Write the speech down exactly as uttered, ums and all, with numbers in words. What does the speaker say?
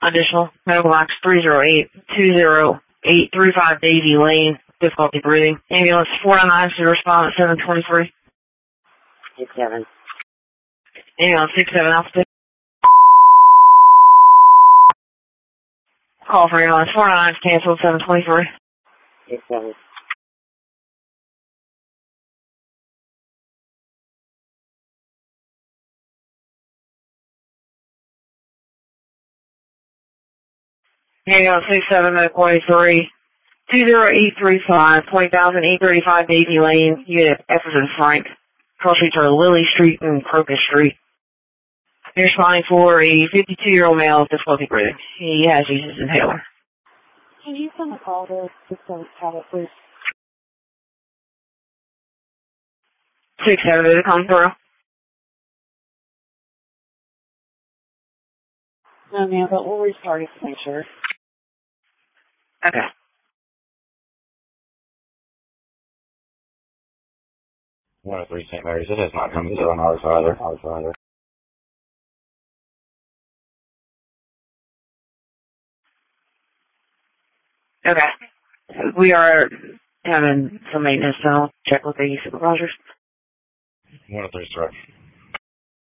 additional. Medical box three zero eight two zero eight three five Daisy Lane. Difficulty breathing. Ambulance four nine nine to respond at seven twenty-three. six seven. Ambulance six seven Alpha. Call for ambulance four nine nine canceled seven twenty-three. six seven. Ambulance six seven medical three two zero eight three five twenty thousand eight thirty five Daisy Lane. Unit Efferson Frank. Cross streets are Lily Street and Crocus Street. You're responding for a fifty-two-year-old male with difficulty breathing. He has used his inhaler. Can you send a call to system tablet, please? six seven, did it come through? No, ma'am, but we'll restart it to make sure. Okay. one oh three Saint Mary's. It has not come through on ours either. Ours either. Okay. We are having some maintenance, so I'll check with the supervisors. one oh three, sir.